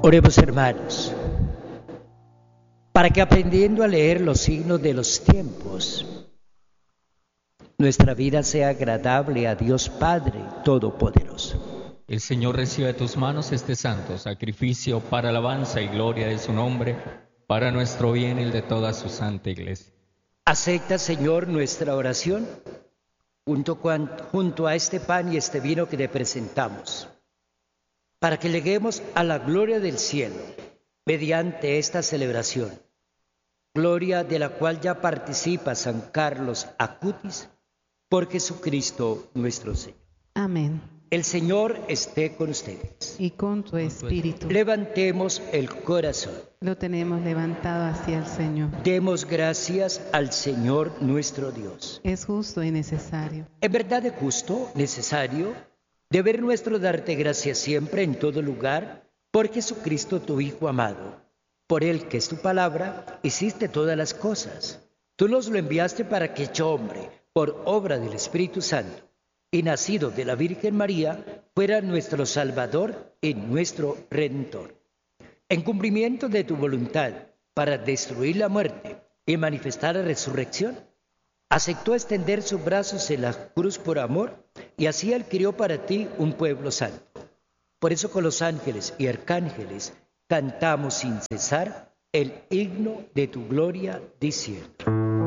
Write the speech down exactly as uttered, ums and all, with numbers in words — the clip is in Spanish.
Oremos, hermanos, para que aprendiendo a leer los signos de los tiempos, nuestra vida sea agradable a Dios Padre Todopoderoso. El Señor reciba de tus manos este santo sacrificio para alabanza y gloria de su nombre, para nuestro bien y el de toda su santa Iglesia. Acepta, Señor, nuestra oración junto, con, junto a este pan y este vino que te presentamos, para que lleguemos a la gloria del cielo mediante esta celebración, gloria de la cual ya participa San Carlos Acutis, por Jesucristo nuestro Señor. Amén. El Señor esté con ustedes. Y con tu espíritu. Levantemos el corazón. Lo tenemos levantado hacia el Señor. Demos gracias al Señor nuestro Dios. Es justo y necesario. En verdad es justo, necesario, deber nuestro darte gracias siempre en todo lugar, por Jesucristo tu Hijo amado, por Él que es tu palabra, hiciste todas las cosas. Tú nos lo enviaste para que hecho hombre, por obra del Espíritu Santo, y nacido de la Virgen María, fuera nuestro Salvador y nuestro Redentor. En cumplimiento de tu voluntad, para destruir la muerte y manifestar la resurrección, aceptó extender sus brazos en la cruz por amor, y así adquirió para ti un pueblo santo. Por eso con los ángeles y arcángeles cantamos sin cesar el himno de tu gloria, diciendo: